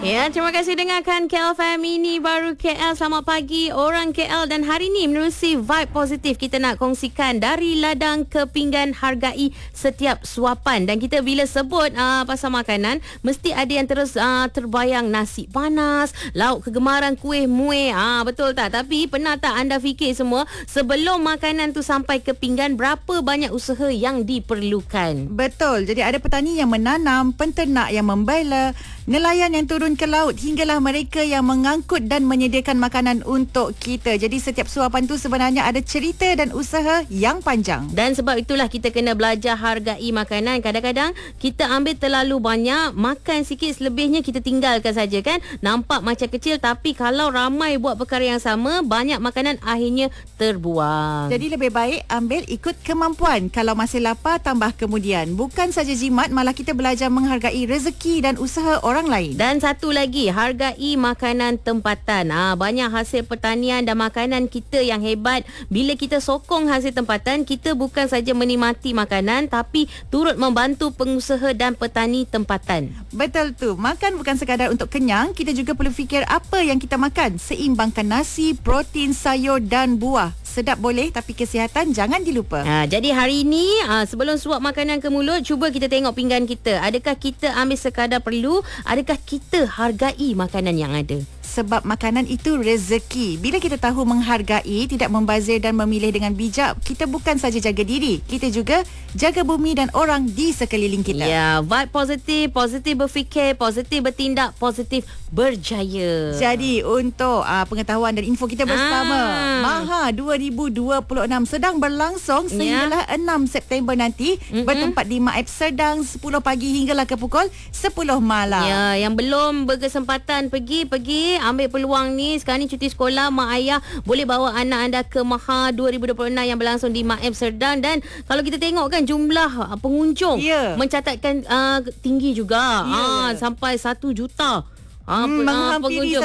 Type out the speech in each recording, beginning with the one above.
Ya, terima kasih dengarkan KLFM ini baru KL. Selamat pagi orang KL, dan hari ini menerusi vibe positif kita nak kongsikan dari ladang ke pinggan, hargai setiap suapan. Dan kita bila sebut pasal makanan, mesti ada yang terus terbayang nasi panas, lauk kegemaran, kuih muih. Betul tak? Tapi pernah tak anda fikir semua sebelum makanan tu sampai ke pinggan, berapa banyak usaha yang diperlukan? Betul. Jadi ada petani yang menanam, penternak yang membela, nelayan yang turun ke laut, hinggalah mereka yang mengangkut dan menyediakan makanan untuk kita. Jadi setiap suapan tu sebenarnya ada cerita dan usaha yang panjang. Dan sebab itulah kita kena belajar hargai makanan. Kadang-kadang kita ambil terlalu banyak, makan sikit, selebihnya kita tinggalkan saja kan. Nampak macam kecil, tapi kalau ramai buat perkara yang sama, banyak makanan akhirnya terbuang. Jadi lebih baik ambil ikut kemampuan. Kalau masih lapar, tambah kemudian. Bukan saja jimat, malah kita belajar menghargai rezeki dan usaha orang lain. Dan satu lagi, hargai makanan tempatan. Banyak hasil pertanian dan makanan kita yang hebat. Bila kita sokong hasil tempatan, kita bukan saja menikmati makanan, tapi turut membantu pengusaha dan petani tempatan. Betul tu. Makan bukan sekadar untuk kenyang, kita juga perlu fikir apa yang kita makan. Seimbangkan nasi, protein, sayur dan buah. Sedap boleh, tapi kesihatan jangan dilupa. Jadi hari ini sebelum suap makanan ke mulut, cuba kita tengok pinggan kita. Adakah kita ambil sekadar perlu? Adakah kita hargai makanan yang ada? Sebab makanan itu rezeki. Bila kita tahu menghargai, tidak membazir dan memilih dengan bijak, kita bukan saja jaga diri, kita juga jaga bumi dan orang di sekeliling kita. Ya, vibe positif, positif berfikir, positif bertindak, positif berjaya. Jadi untuk pengetahuan dan info kita bersama, Maha 2026 sedang berlangsung sehinggalah 6 September nanti, bertempat di Maib Serdang 10 pagi hinggalah ke pukul 10 malam. Ya, yang belum berkesempatan pergi ambil peluang ni. Sekarang ni cuti sekolah, mak ayah boleh bawa anak anda ke Maha 2026 yang berlangsung di Maib Serdang. Dan kalau kita tengok kan, jumlah pengunjung mencatatkan tinggi juga, sampai 1 juta. Menghampiri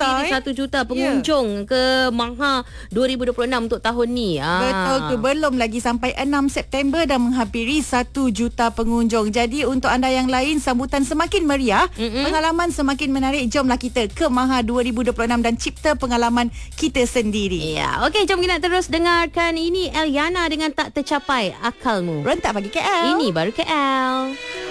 1 juta pengunjung ke Maha 2026 untuk tahun ni. Betul tu. Belum lagi sampai 6 September dan menghampiri 1 juta pengunjung. Jadi untuk anda yang lain, sambutan semakin meriah, pengalaman semakin menarik. Jomlah kita ke Maha 2026 dan cipta pengalaman kita sendiri. Ya, okey, jom kita terus dengarkan ini Eliana dengan Tak Tercapai Akalmu. Rentak pagi KL. Ini baru KL.